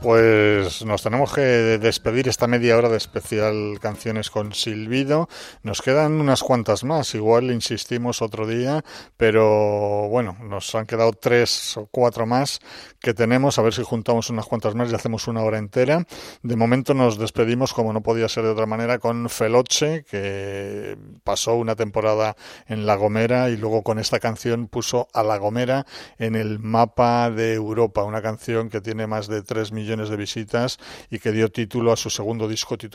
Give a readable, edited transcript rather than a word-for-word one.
Pues nos tenemos que despedir esta media hora de especial Canciones con Silbido. Nos quedan unas cuantas más, igual insistimos otro día, pero bueno, nos han quedado 3 o 4 más que tenemos, a ver si juntamos unas cuantas más y hacemos una hora entera. De momento nos despedimos, como no podía ser de otra manera, con Feloche, que pasó una temporada en La Gomera y luego con esta canción puso a La Gomera en el mapa de Europa, una canción que tiene más de 3 millones de visitas y que dio título a su segundo disco titulado